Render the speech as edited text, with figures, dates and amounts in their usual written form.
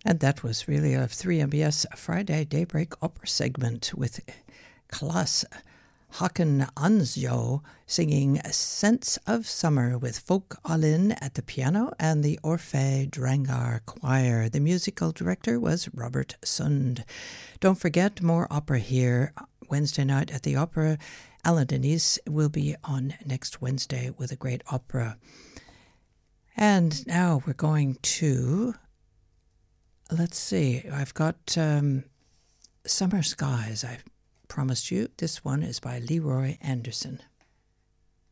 And that was really a 3MBS Friday Daybreak opera segment with Klas Håkan Ansjo singing Sense of Summer with Folk Alin at the piano and the Orfei Drangar Choir. The musical director was Robert Sund. Don't forget, more opera here Wednesday night at the Opera. Alan Denise will be on next Wednesday with a great opera. And now we're going to, let's see, I've got Summer Skies. I promised you. This one is by Leroy Anderson.